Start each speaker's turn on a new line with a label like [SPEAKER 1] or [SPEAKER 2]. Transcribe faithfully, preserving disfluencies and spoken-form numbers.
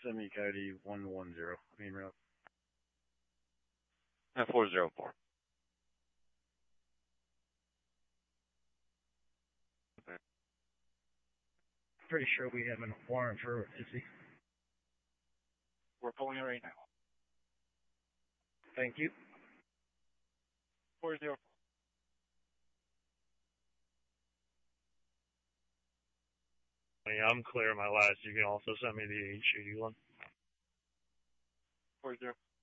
[SPEAKER 1] Send me Coyote one one zero. Main route.
[SPEAKER 2] And four zero four.
[SPEAKER 3] Pretty sure we have a warrant for Izzy.
[SPEAKER 2] We're pulling it right now.
[SPEAKER 3] Thank you.
[SPEAKER 2] four zero four.
[SPEAKER 4] Yeah, I'm clear on my last. You can also send me the H eighty-one.
[SPEAKER 2] four zero.